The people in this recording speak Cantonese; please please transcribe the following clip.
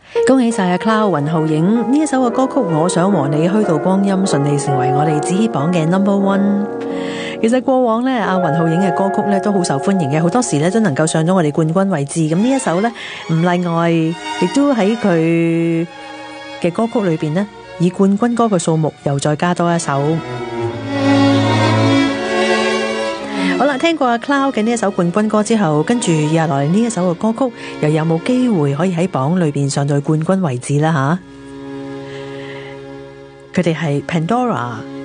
恭喜晒阿 Cloud 雲浩影呢一首嘅歌曲，我想和你虛度光陰，順利成為我哋紫氣榜嘅 No.1。其實過往咧，阿雲浩影嘅歌曲咧都好受歡迎嘅，好多時咧都能夠上咗我哋冠軍位置。咁呢一首咧唔例外，亦都喺佢嘅歌曲裏邊呢，以冠軍歌嘅數目又再加多一首。好啦，聽過阿 Cloud 嘅呢一首冠軍歌之後，跟住以下來呢一首嘅歌曲，又有冇機會可以喺榜裏邊上到冠軍位置啦？吓，佢哋係 Pandora。